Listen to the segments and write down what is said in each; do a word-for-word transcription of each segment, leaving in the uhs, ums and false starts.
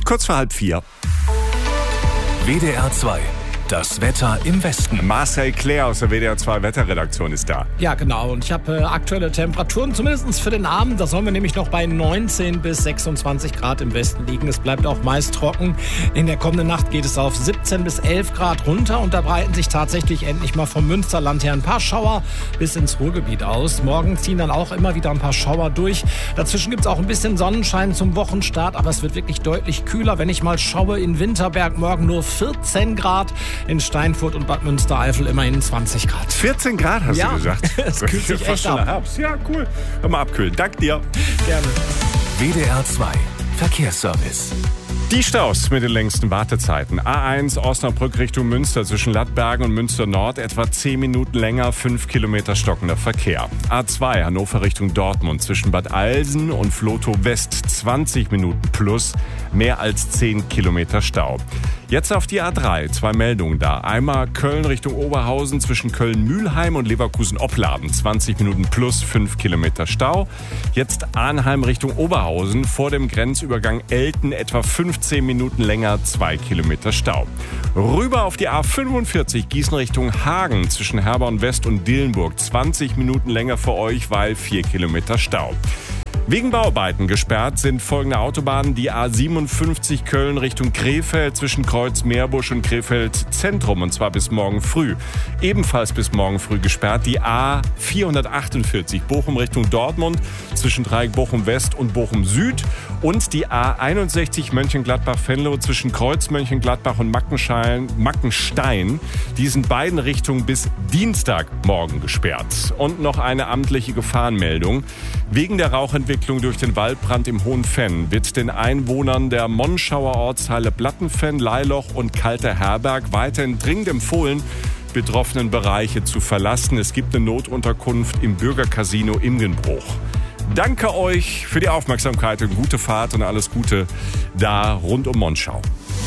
Kurz vor halb vier. W D R zwei. Das Wetter im Westen. Marcel Claire aus der W D R zwei Wetterredaktion ist da. Ja, genau. Und ich habe äh, aktuelle Temperaturen, zumindest für den Abend. Da sollen wir nämlich noch bei neunzehn bis sechsundzwanzig Grad im Westen liegen. Es bleibt auch meist trocken. In der kommenden Nacht geht es auf siebzehn bis elf Grad runter. Und da breiten sich tatsächlich endlich mal vom Münsterland her ein paar Schauer bis ins Ruhrgebiet aus. Morgen ziehen dann auch immer wieder ein paar Schauer durch. Dazwischen gibt es auch ein bisschen Sonnenschein zum Wochenstart. Aber es wird wirklich deutlich kühler. Wenn ich mal schaue, in Winterberg morgen nur vierzehn Grad. In Steinfurt und Bad Münstereifel immerhin zwanzig Grad. vierzehn Grad hast ja, du gesagt? Es kühlt sich echt ab. Herbst. Ja, cool. Hör mal abkühlen. Dank dir. Gerne. W D R zwei. Verkehrsservice. Die Staus mit den längsten Wartezeiten. A eins Osnabrück Richtung Münster zwischen Lattbergen und Münster Nord etwa zehn Minuten länger, fünf Kilometer stockender Verkehr. A zwei Hannover Richtung Dortmund zwischen Bad Alsen und Vlotho West zwanzig Minuten plus, mehr als zehn Kilometer Stau. Jetzt auf die A drei, zwei Meldungen da. Einmal Köln Richtung Oberhausen zwischen Köln-Mühlheim und Leverkusen-Opladen, zwanzig Minuten plus, fünf Kilometer Stau. Jetzt Arnheim Richtung Oberhausen, vor dem Grenzübergang Elten etwa fünfzehn Minuten länger, zwei Kilometer Stau. Rüber auf die A fünfundvierzig, Gießen Richtung Hagen zwischen Herborn West und Dillenburg, zwanzig Minuten länger für euch, weil vier Kilometer Stau. Wegen Bauarbeiten gesperrt sind folgende Autobahnen: die A siebenundfünfzig Köln Richtung Krefeld zwischen Kreuz-Meerbusch und Krefeld Zentrum, und zwar bis morgen früh. Ebenfalls bis morgen früh gesperrt die A vierhundertachtundvierzig Bochum Richtung Dortmund zwischen Dreieck Bochum West und Bochum Süd und die A einundsechzig Mönchengladbach-Venlo zwischen Kreuz Mönchengladbach und Mackenstein, Mackenstein. Die sind beiden Richtungen bis Dienstagmorgen gesperrt. Und noch eine amtliche Gefahrenmeldung. Wegen der Rauchentwicklung durch den Waldbrand im Hohenfenn wird den Einwohnern der Monschauer Ortsteile Plattenfenn, Leiloch und Kalter Herberg weiterhin dringend empfohlen, betroffenen Bereiche zu verlassen. Es gibt eine Notunterkunft im Bürgercasino Imgenbruch. Danke euch für die Aufmerksamkeit und gute Fahrt und alles Gute da rund um Monschau.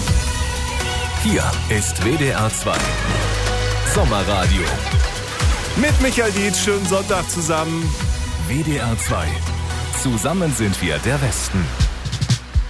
Hier ist W D R zwei Sommerradio. Mit Michael Dietz, schönen Sonntag zusammen. W D R zwei. Zusammen sind wir der Westen.